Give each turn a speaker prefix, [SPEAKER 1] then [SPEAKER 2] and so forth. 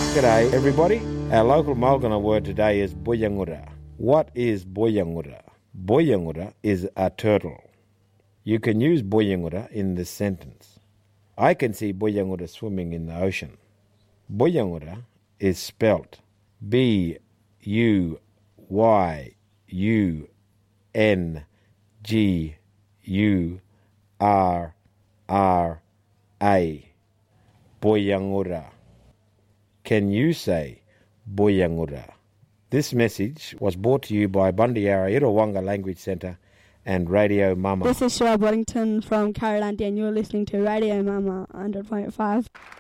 [SPEAKER 1] G'day everybody. Our local Mulgana word today is boyangura. What is boyangura? Boyangura is a turtle. You can use boyangura in this sentence. I can see boyangura swimming in the ocean. Boyangura is spelt B-U-Y-U-N-G-U-R-R-A. Boyangura. Can you say boyangura? This message was brought to you by Bundyara Irawanga Language Centre and Radio Mama.
[SPEAKER 2] This is Cheryl Boddington from Caroline, and you're listening to Radio Mama 100.5.